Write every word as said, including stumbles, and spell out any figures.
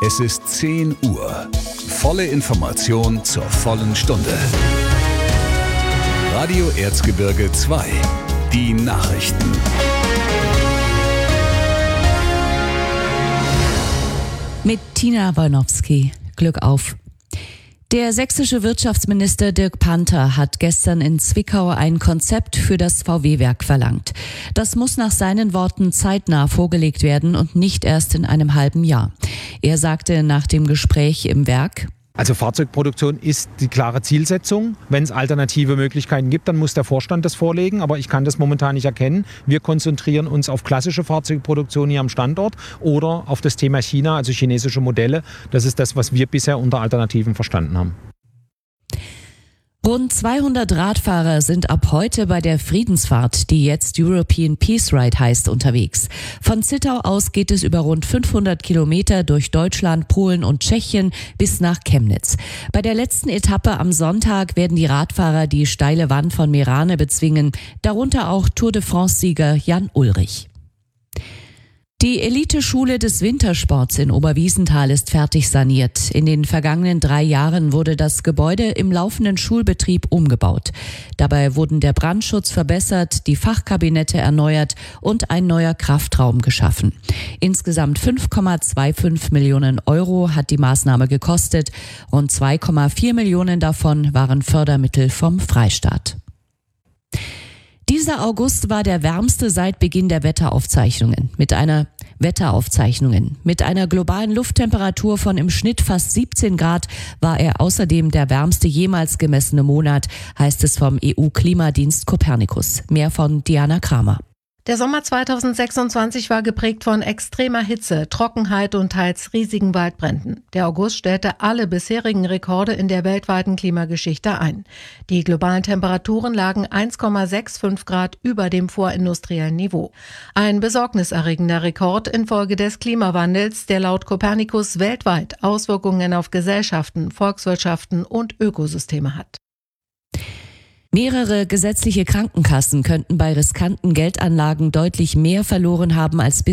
Es ist zehn Uhr. Volle Information zur vollen Stunde. Radio Erzgebirge zwei. Die Nachrichten. Mit Tina Wolnowski. Glück auf. Der sächsische Wirtschaftsminister Dirk Panther hat gestern in Zwickau ein Konzept für das V W-Werk verlangt. Das muss nach seinen Worten zeitnah vorgelegt werden und nicht erst in einem halben Jahr. Er sagte nach dem Gespräch im Werk: Also Fahrzeugproduktion ist die klare Zielsetzung. Wenn es alternative Möglichkeiten gibt, dann muss der Vorstand das vorlegen. Aber ich kann das momentan nicht erkennen. Wir konzentrieren uns auf klassische Fahrzeugproduktion hier am Standort oder auf das Thema China, also chinesische Modelle. Das ist das, was wir bisher unter Alternativen verstanden haben. Rund zweihundert Radfahrer sind ab heute bei der Friedensfahrt, die jetzt European Peace Ride heißt, unterwegs. Von Zittau aus geht es über rund fünfhundert Kilometer durch Deutschland, Polen und Tschechien bis nach Chemnitz. Bei der letzten Etappe am Sonntag werden die Radfahrer die steile Wand von Merane bezwingen, darunter auch Tour de France-Sieger Jan Ullrich. Die Eliteschule des Wintersports in Oberwiesenthal ist fertig saniert. In den vergangenen drei Jahren wurde das Gebäude im laufenden Schulbetrieb umgebaut. Dabei wurden der Brandschutz verbessert, die Fachkabinette erneuert und ein neuer Kraftraum geschaffen. Insgesamt fünf Komma fünfundzwanzig Millionen Euro hat die Maßnahme gekostet. Rund zwei Komma vier Millionen davon waren Fördermittel vom Freistaat. Dieser August war der wärmste seit Beginn der Wetteraufzeichnungen. Mit einer Wetteraufzeichnungen. Mit einer globalen Lufttemperatur von im Schnitt fast siebzehn Grad war er außerdem der wärmste jemals gemessene Monat, heißt es vom E U-Klimadienst Copernicus. Mehr von Diana Kramer. Der Sommer zweitausendsechsundzwanzig war geprägt von extremer Hitze, Trockenheit und teils riesigen Waldbränden. Der August stellte alle bisherigen Rekorde in der weltweiten Klimageschichte ein. Die globalen Temperaturen lagen eins Komma fünfundsechzig Grad über dem vorindustriellen Niveau. Ein besorgniserregender Rekord infolge des Klimawandels, der laut Copernicus weltweit Auswirkungen auf Gesellschaften, Volkswirtschaften und Ökosysteme hat. Mehrere gesetzliche Krankenkassen könnten bei riskanten Geldanlagen deutlich mehr verloren haben als bisher.